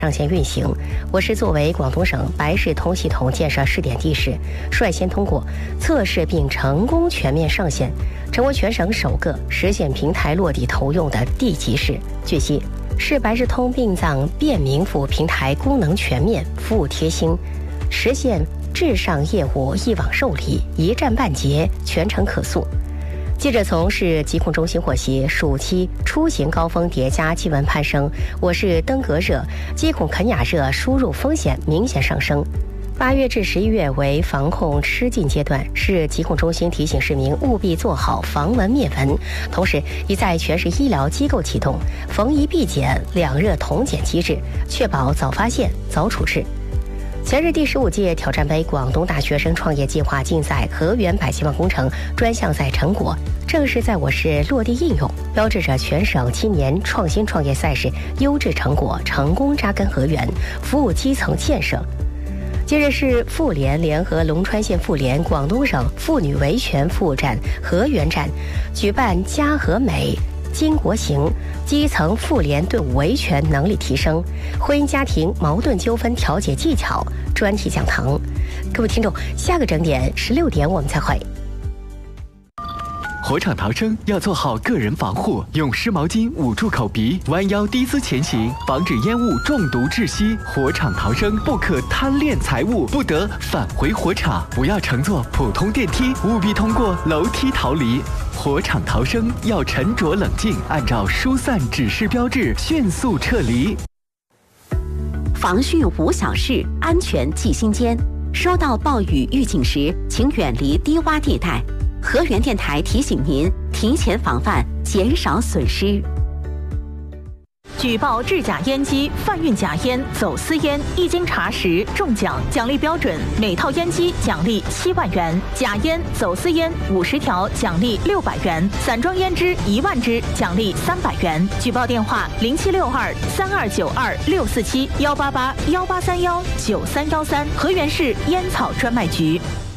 上线运行。我市作为广东省白氏通系统建设试点地市，率先通过测试并成功全面上线，成为全省首个实现平台落地投用的地级市。据悉，市白氏通殡葬便民服务平台功能全面，服务贴心，实现至上业务一网受理、一站办结、全程可溯。记者从市疾控中心获悉，暑期出行高峰叠加气温攀升，我市登革热、疾控肯雅热输入风险明显上升。8月至11月为防控吃紧阶段，市疾控中心提醒市民务必做好防蚊灭蚊，同时已在全市医疗机构启动逢疫必检、两热同检机制，确保早发现、早处置。前日第15届挑战杯广东大学生创业计划竞赛河源百希望工程专项赛成果正式在我市落地应用，标志着全省青年创新创业赛事优质成果成功扎根河源，服务基层建设。近日市妇联联合龙川县妇联、广东省妇女维权服务站河源站举办家和美巾帼行基层妇联队伍维权能力提升、婚姻家庭矛盾纠纷调解技巧专题讲堂。各位听众，下个整点16点我们再会。 火场逃生要做好个人防护，用湿毛巾捂住口鼻，弯腰低姿前行，防止烟雾中毒窒息。火场逃生不可贪恋财物，不得返回火场，不要乘坐普通电梯，务必通过楼梯逃离。火场逃生要沉着冷静，按照疏散指示标志迅速撤离。 防汛无小事，安全记心间。收到暴雨预警时，请远离低洼地带。河源电台提醒您提前防范，减少损失。 举报制假烟机、贩运假烟、走私烟，一经查实中奖，奖励标准：每套烟机奖励7万元，假烟、走私烟50条奖励600元，散装烟支1万支奖励300元。举报电话：076232926647188183199313，河源市烟草专卖局。